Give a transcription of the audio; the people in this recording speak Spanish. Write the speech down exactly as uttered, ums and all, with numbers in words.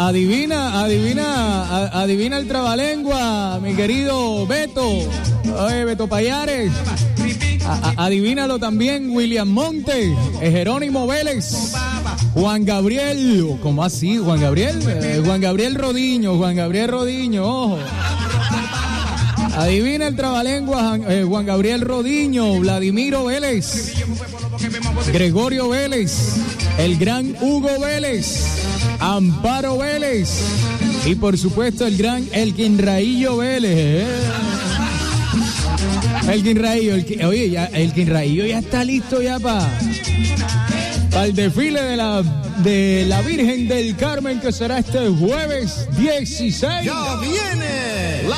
adivina, adivina, a, adivina el trabalengua, mi querido Beto, oye, Beto Payares. A, a, adivínalo también, William Monte, eh, Jerónimo Vélez, Juan Gabriel, ¿cómo así? Juan Gabriel, eh, Juan Gabriel Rodiño, Juan Gabriel Rodiño, ojo. Adivina el trabalengua, eh, Juan Gabriel Rodiño, Vladimiro Vélez, Gregorio Vélez, el gran Hugo Vélez, Amparo Vélez y por supuesto el gran Elkin Raillo Vélez. ¿eh? Elkin Raillo, el, oye, ya, Elkin Raillo ya está listo ya para pa el desfile de la, de la Virgen del Carmen que será este jueves dieciséis. ¡Ya viene! La